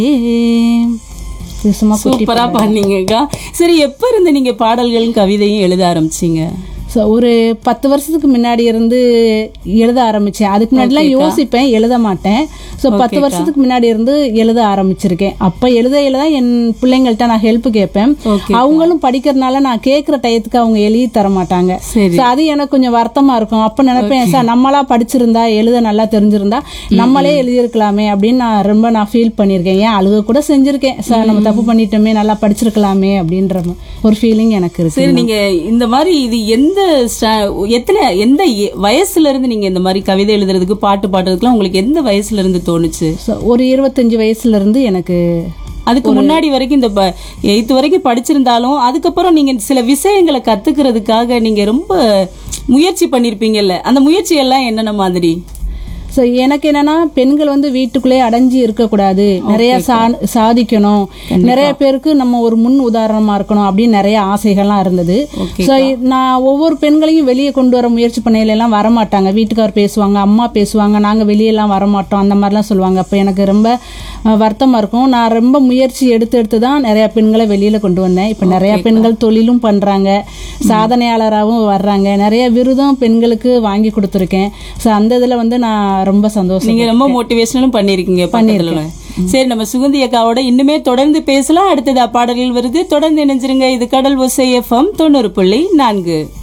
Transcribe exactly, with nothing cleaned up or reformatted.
சூப்பரா பண்ணீங்கக்கா. சரி, எப்ப இருந்து நீங்க பாடல்களும் கவிதையும் எழுத ஆரம்பிச்சீங்க? ஸோ ஒரு பத்து வருஷத்துக்கு முன்னாடி இருந்து எழுத ஆரம்பித்தேன். அதுக்கு முன்னாடிலாம் யோசிப்பேன், எழுத மாட்டேன். ஸோ பத்து வருஷத்துக்கு முன்னாடி இருந்து எழுத ஆரம்பிச்சிருக்கேன். அப்போ எழுத எழுத என் பிள்ளைங்கள்ட்ட நான் ஹெல்ப் கேட்பேன். அவங்களும் படிக்கிறதுனால நான் கேட்குற டயத்துக்கு அவங்க எழுதி தர மாட்டாங்க. ஸோ அது எனக்கு கொஞ்சம் வருத்தமாக இருக்கும். அப்போ நினைப்பேன், சார் நம்மளா படிச்சிருந்தா எழுத நல்லா தெரிஞ்சிருந்தா நம்மளே எழுதியிருக்கலாமே அப்படின்னு நான் ரொம்ப நான் ஃபீல் பண்ணியிருக்கேன். ஏன் அழுக கூட செஞ்சுருக்கேன், சார் நம்ம தப்பு பண்ணிட்டோமே, நல்லா படிச்சிருக்கலாமே அப்படின்ற ஒரு ஃபீலிங் எனக்கு இருக்கு. சரி, நீங்க இந்த மாதிரி இது எந்த எத்தனை எந்த வயசுல இருந்து நீங்க இந்த மாதிரி கவிதை எழுதுறதுக்கு பாட்டு பாடுறதுக்குலாம் உங்களுக்கு எந்த வயசுல இருந்து தோணுச்சு? ஒரு இருபத்தஞ்சு வயசுல இருந்து எனக்கு. அதுக்கு முன்னாடி வரைக்கும் இந்த எயித்து வரைக்கும் படிச்சிருந்தாலும் அதுக்கப்புறம் நீங்க சில விஷயங்களை கத்துக்கிறதுக்காக நீங்க ரொம்ப முயற்சி பண்ணிருப்பீங்கல்ல, அந்த முயற்சி எல்லாம் என்னென்ன மாதிரி? ஸோ எனக்கு என்னன்னா, பெண்கள் வந்து வீட்டுக்குள்ளே அடைஞ்சி இருக்கக்கூடாது, நிறைய சா சாதிக்கணும், நிறைய பேருக்கு நம்ம ஒரு முன் உதாரணமா இருக்கணும் அப்படின்னு நிறைய ஆசைகள்லாம் இருந்தது. ஸோ நான் ஒவ்வொரு பெண்களையும் வெளியே கொண்டு வர முயற்சி பண்ணையில எல்லாம் வரமாட்டாங்க. வீட்டுக்கார் பேசுவாங்க, அம்மா பேசுவாங்க, நாங்கள் வெளியெல்லாம் வரமாட்டோம், அந்த மாதிரிலாம் சொல்லுவாங்க. அப்போ எனக்கு ரொம்ப வருத்தமாக இருக்கும். நான் ரொம்ப முயற்சி எடுத்து எடுத்து தான் நிறைய பெண்களை வெளியில கொண்டு வந்தேன். இப்போ நிறைய பெண்கள் தொழிலும் பண்றாங்க, சாதனையாளராகவும் வர்றாங்க, நிறைய விருதும் பெண்களுக்கு வாங்கி கொடுத்துருக்கேன். ஸோ அந்த இதில் வந்து நான் ரொம்ப சந்தோஷம். நீங்க ரொம்ப மோட்டிவேஷனலும் பண்ணிருக்கீங்க பண்ணிருக்கீங்க. சரி, நம்ம சுகந்தி அக்காவோட இன்னுமே தொடர்ந்து பேசலாம். அடுத்ததா பாடல்கள் வருது, தொடர்ந்து இணைஞ்சிருங்க. இது கடல் ஒசை எஃப்எம் தொண்ணூறு புள்ளி நான்கு.